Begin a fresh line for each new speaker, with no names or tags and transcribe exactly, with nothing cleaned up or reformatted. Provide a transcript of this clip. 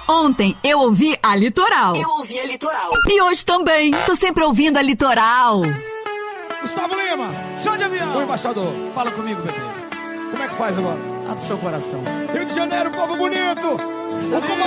Ontem eu ouvi a Litoral.
Eu ouvi a Litoral.
E hoje também. Tô sempre ouvindo a Litoral.
Gustavo Lima, chão de avião. Oi, embaixador, fala comigo, bebê. Como é que faz agora?
Abre o seu coração.
Rio de Janeiro, povo bonito. O